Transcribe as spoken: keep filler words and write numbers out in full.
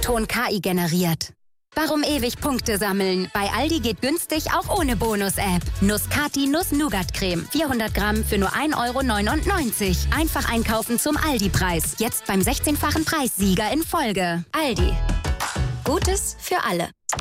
O-Ton K I generiert. Warum ewig Punkte sammeln? Bei Aldi geht günstig auch ohne Bonus-App. Nuss-Kati Nuss-Nougat-Creme. vierhundert Gramm für nur ein Euro neunundneunzig. Einfach einkaufen zum Aldi-Preis. Jetzt beim sechzehnfachen Preissieger in Folge. Aldi. Gutes für alle.